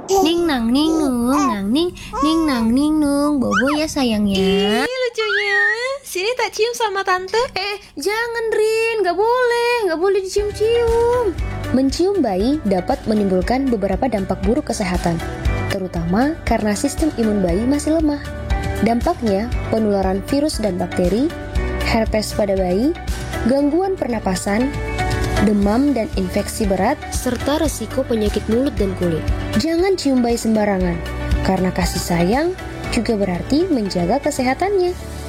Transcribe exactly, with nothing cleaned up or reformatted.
Ning nang ning nung, nang ning, ning nang ning nung. Bobo ya sayangnya. Ih, lucunya. Sini tak cium sama tante. Eh, jangan Rin, gak boleh, gak boleh dicium-cium. Mencium bayi dapat menimbulkan beberapa dampak buruk kesehatan, terutama karena sistem imun bayi masih lemah. Dampaknya, penularan virus dan bakteri, herpes pada bayi, gangguan pernapasan, demam dan infeksi berat, serta resiko penyakit mulut dan kulit. Jangan cium bayi sembarangan, karena kasih sayang juga berarti menjaga kesehatannya.